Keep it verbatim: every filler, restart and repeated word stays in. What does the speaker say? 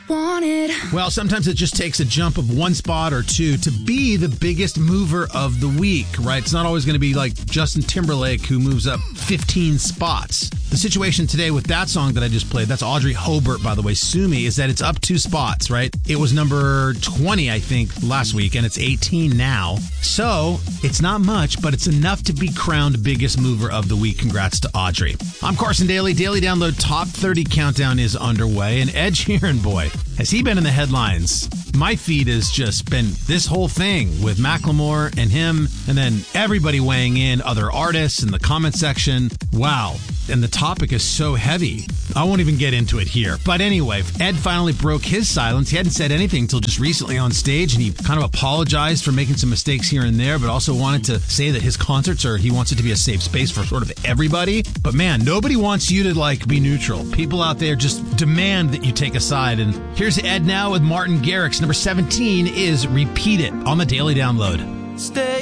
wanted. Well, sometimes it just takes a jump of one spot or two to be the biggest mover of the week, right? It's not always going to be like Justin Timberlake who moves up fifteen spots. The situation today with that song that I just played, that's Audrey Hobart, by the way, Sue Me, is that it's up two spots, right? It was number twenty, I think, last week, and it's eighteen now. So it's not much, but it's enough to be crowned biggest mover of the week. Congrats to Audrey. I'm Carson Daly. Daily Download Top thirty Countdown is underway, and Ed Sheeran, boy, has he been in the headlines? My feed has just been this whole thing with Macklemore and him, and then everybody weighing in, other artists in the comment section. Wow. And the topic is so heavy. I won't even get into it here. But anyway, Ed finally broke his silence. He hadn't said anything until just recently on stage, and he kind of apologized for making some mistakes here and there, but also wanted to say that his concerts are, he wants it to be a safe space for sort of everybody. But man, nobody wants you to like be neutral. People out there just demand that you take a side. And here's Ed now with Martin Garrix. Number seventeen is Repeat It on the Daily Download. Stay